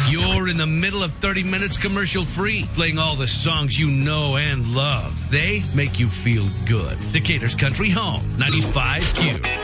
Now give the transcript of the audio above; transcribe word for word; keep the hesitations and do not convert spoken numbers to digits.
You're in the middle of thirty minutes commercial free, playing all the songs you know and love. They make you feel good. Decatur's Country Home, ninety-five Q.